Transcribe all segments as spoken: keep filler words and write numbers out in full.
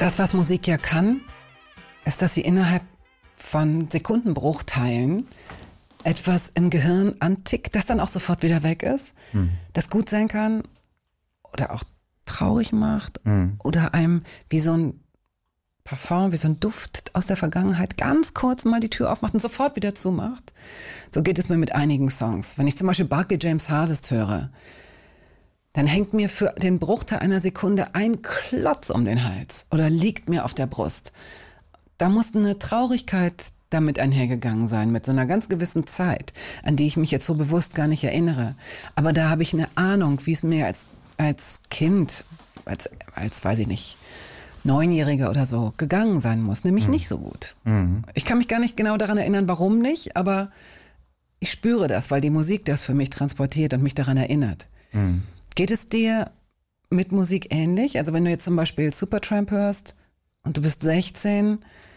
Das, was Musik ja kann, ist, dass sie innerhalb von Sekundenbruchteilen etwas im Gehirn antickt, das dann auch sofort wieder weg ist, mhm. das gut sein kann oder auch traurig macht mhm. oder einem wie so ein Parfum, wie so ein Duft aus der Vergangenheit ganz kurz mal die Tür aufmacht und sofort wieder zumacht. So geht es mir mit einigen Songs. Wenn ich zum Beispiel Barclay James Harvest höre, dann hängt mir für den Bruchteil einer Sekunde ein Klotz um den Hals oder liegt mir auf der Brust. Da muss eine Traurigkeit damit einhergegangen sein, mit so einer ganz gewissen Zeit, an die ich mich jetzt so bewusst gar nicht erinnere. Aber da habe ich eine Ahnung, wie es mir als, als Kind, als, als, weiß ich nicht, Neunjähriger oder so gegangen sein muss, nämlich mhm. nicht so gut. Mhm. Ich kann mich gar nicht genau daran erinnern, warum nicht, aber ich spüre das, weil die Musik das für mich transportiert und mich daran erinnert. Mhm. Geht es dir mit Musik ähnlich? Also wenn du jetzt zum Beispiel Supertramp hörst und du bist sechzehn,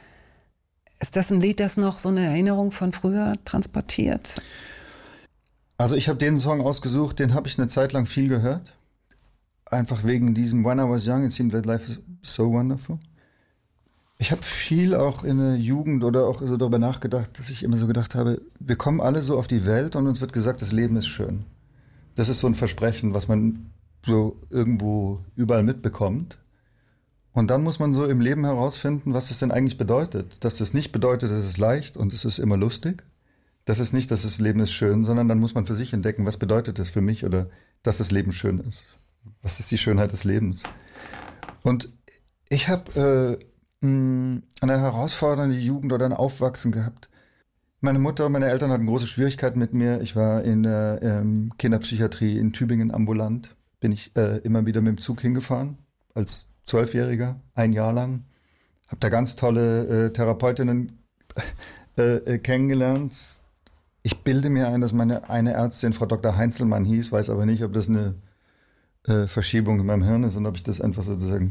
ist das ein Lied, das noch so eine Erinnerung von früher transportiert? Also ich habe den Song ausgesucht, den habe ich eine Zeit lang viel gehört. Einfach wegen diesem When I was young, it seemed that life is so wonderful. Ich habe viel auch in der Jugend oder auch so darüber nachgedacht, dass ich immer so gedacht habe, wir kommen alle so auf die Welt und uns wird gesagt, das Leben ist schön. Das ist so ein Versprechen, was man so irgendwo überall mitbekommt. Und dann muss man so im Leben herausfinden, was das denn eigentlich bedeutet. Dass das nicht bedeutet, es ist leicht und es ist immer lustig. Das ist nicht, dass das Leben ist schön, sondern dann muss man für sich entdecken, was bedeutet das für mich oder dass das Leben schön ist. Was ist die Schönheit des Lebens? Und ich habe äh, eine herausfordernde Jugend oder ein Aufwachsen gehabt. Meine Mutter und meine Eltern hatten große Schwierigkeiten mit mir. Ich war in der ähm, Kinderpsychiatrie in Tübingen ambulant. Bin ich äh, immer wieder mit dem Zug hingefahren, als Zwölfjähriger, ein Jahr lang. Habe da ganz tolle äh, Therapeutinnen äh, äh, kennengelernt. Ich bilde mir ein, dass meine eine Ärztin Frau Doktor Heinzelmann hieß, weiß aber nicht, ob das eine äh, Verschiebung in meinem Hirn ist und ob ich das einfach sozusagen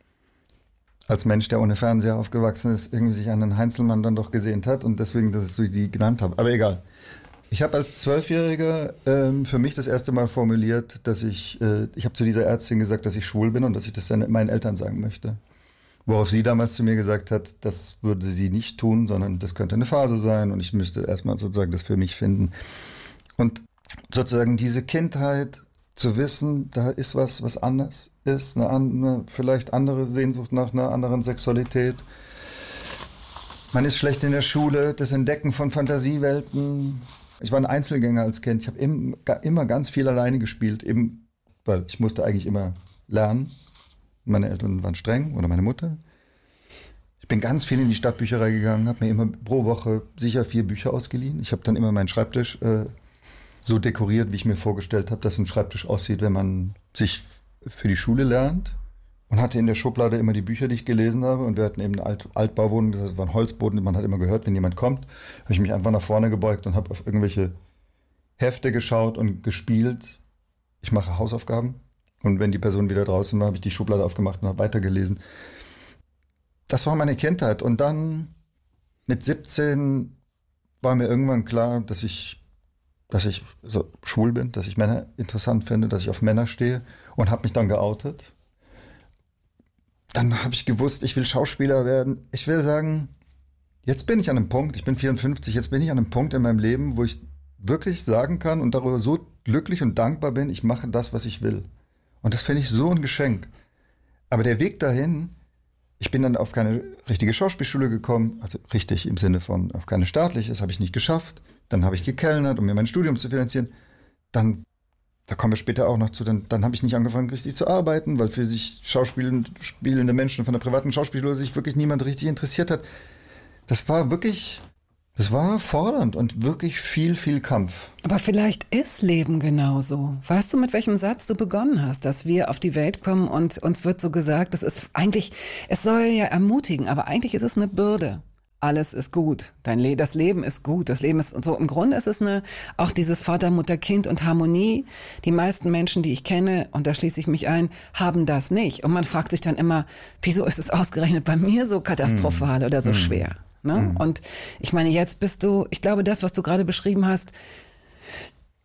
als Mensch, der ohne Fernseher aufgewachsen ist, irgendwie sich an den Heinzelmann dann doch gesehnt hat und deswegen, dass ich die genannt habe. Aber egal. Ich habe als Zwölfjähriger ähm, für mich das erste Mal formuliert, dass ich, äh, ich habe zu dieser Ärztin gesagt, dass ich schwul bin und dass ich das dann meinen Eltern sagen möchte. Worauf sie damals zu mir gesagt hat, das würde sie nicht tun, sondern das könnte eine Phase sein und ich müsste erstmal sozusagen das für mich finden. Und sozusagen diese Kindheit zu wissen, da ist was, was anders ist, eine, eine vielleicht andere Sehnsucht nach einer anderen Sexualität. Man ist schlecht in der Schule, das Entdecken von Fantasiewelten. Ich war ein Einzelgänger als Kind. Ich habe im, immer ganz viel alleine gespielt, eben, weil ich musste eigentlich immer lernen. Meine Eltern waren streng oder meine Mutter. Ich bin ganz viel in die Stadtbücherei gegangen, habe mir immer pro Woche sicher vier Bücher ausgeliehen. Ich habe dann immer meinen Schreibtisch äh, so dekoriert, wie ich mir vorgestellt habe, dass ein Schreibtisch aussieht, wenn man sich für die Schule lernt. Und hatte in der Schublade immer die Bücher, die ich gelesen habe. Und wir hatten eben eine Alt- Altbauwohnung, das war ein Holzboden. Man hat immer gehört, wenn jemand kommt, habe ich mich einfach nach vorne gebeugt und habe auf irgendwelche Hefte geschaut und gespielt. Ich mache Hausaufgaben. Und wenn die Person wieder draußen war, habe ich die Schublade aufgemacht und habe weitergelesen. Das war meine Kindheit. Und dann mit siebzehn war mir irgendwann klar, dass ich, dass ich so schwul bin, dass ich Männer interessant finde, dass ich auf Männer stehe und habe mich dann geoutet. Dann habe ich gewusst, ich will Schauspieler werden. Ich will sagen, jetzt bin ich an einem Punkt, ich bin vierundfünfzig, jetzt bin ich an einem Punkt in meinem Leben, wo ich wirklich sagen kann und darüber so glücklich und dankbar bin, ich mache das, was ich will. Und das finde ich so ein Geschenk. Aber der Weg dahin, ich bin dann auf keine richtige Schauspielschule gekommen, also richtig im Sinne von auf keine staatliche, das habe ich nicht geschafft. Dann habe ich gekellnert, um mir mein Studium zu finanzieren. Dann Da kommen wir später auch noch zu, dann, dann habe ich nicht angefangen, richtig zu arbeiten, weil für sich schauspielende Menschen von der privaten Schauspielschule sich wirklich niemand richtig interessiert hat. Das war wirklich, das war fordernd und wirklich viel, viel Kampf. Aber vielleicht ist Leben genauso. Weißt du, mit welchem Satz du begonnen hast, dass wir auf die Welt kommen und uns wird so gesagt, das ist eigentlich, es soll ja ermutigen, aber eigentlich ist es eine Bürde. Alles ist gut. Dein Le- das Leben ist gut. Das Leben ist so. Im Grunde ist es eine, auch dieses Vater, Mutter, Kind und Harmonie. Die meisten Menschen, die ich kenne, und da schließe ich mich ein, haben das nicht. Und man fragt sich dann immer, wieso ist es ausgerechnet bei mir so katastrophal mm. oder so mm. schwer? Ne? Mm. Und ich meine, jetzt bist du, ich glaube, das, was du gerade beschrieben hast,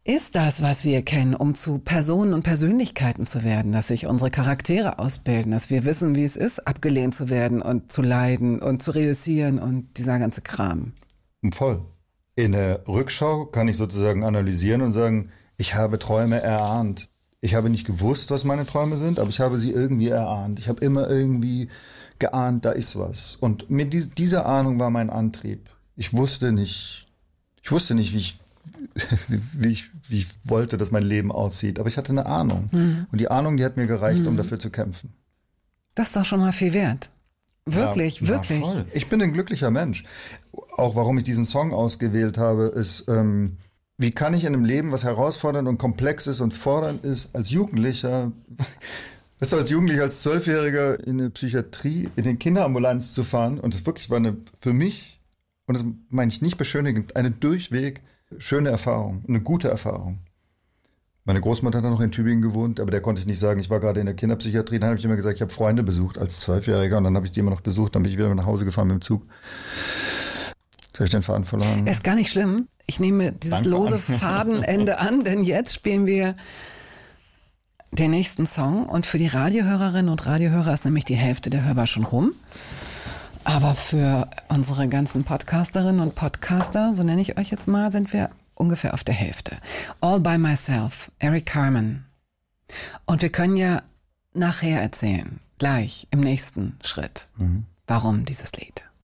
ist das, was wir kennen, um zu Personen und Persönlichkeiten zu werden, dass sich unsere Charaktere ausbilden, dass wir wissen, wie es ist, abgelehnt zu werden und zu leiden und zu reüssieren und dieser ganze Kram. Voll. In der Rückschau kann ich sozusagen analysieren und sagen, ich habe Träume erahnt. Ich habe nicht gewusst, was meine Träume sind, aber ich habe sie irgendwie erahnt. Ich habe immer irgendwie geahnt, da ist was. Und mit die, diese Ahnung war mein Antrieb. Ich wusste nicht, ich wusste nicht, wie ich Wie, wie, ich, wie ich wollte, dass mein Leben aussieht. Aber ich hatte eine Ahnung. Mhm. Und die Ahnung, die hat mir gereicht, mhm. um dafür zu kämpfen. Das ist doch schon mal viel wert. Wirklich, ja, wirklich. Ja, voll. Ich bin ein glücklicher Mensch. Auch warum ich diesen Song ausgewählt habe, ist, ähm, wie kann ich in einem Leben, was herausfordernd und komplex ist und fordernd ist, als Jugendlicher, weißt du, als Jugendlicher, als Zwölfjähriger in eine Psychiatrie, in den Kinderambulanz zu fahren. Und das wirklich war eine, für mich, und das meine ich nicht beschönigend, eine durchweg schöne Erfahrung, eine gute Erfahrung. Meine Großmutter hat noch in Tübingen gewohnt, aber der konnte ich nicht sagen, ich war gerade in der Kinderpsychiatrie. Dann habe ich immer gesagt, ich habe Freunde besucht als Zwölfjähriger und dann habe ich die immer noch besucht, dann bin ich wieder nach Hause gefahren mit dem Zug. Jetzt habe ich den Faden verloren. Ist gar nicht schlimm. Ich nehme dieses Danke lose an. Fadenende an, denn jetzt spielen wir den nächsten Song und für die Radiohörerinnen und Radiohörer ist nämlich die Hälfte der Hörbar schon rum. Aber für unsere ganzen Podcasterinnen und Podcaster, so nenne ich euch jetzt mal, sind wir ungefähr auf der Hälfte. All by Myself, Eric Carmen. Und wir können ja nachher erzählen, gleich im nächsten Schritt, mhm. warum dieses Lied.